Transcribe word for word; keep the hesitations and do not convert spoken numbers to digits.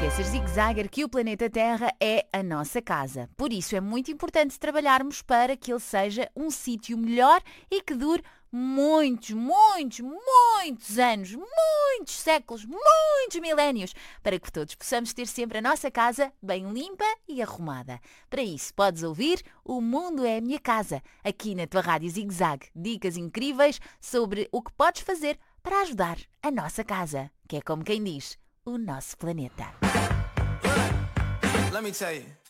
esqueças, Zig-Zagger, que o planeta Terra é a nossa casa. Por isso é muito importante trabalharmos para que ele seja um sítio melhor e que dure muitos, muitos, muitos anos, muitos séculos, muitos milénios, para que todos possamos ter sempre a nossa casa bem limpa e arrumada. Para isso, podes ouvir O Mundo é a Minha Casa, aqui na tua Rádio Zig-Zag. Dicas incríveis sobre o que podes fazer para ajudar a nossa casa, que é como quem diz, o nosso planeta. Let me tell you.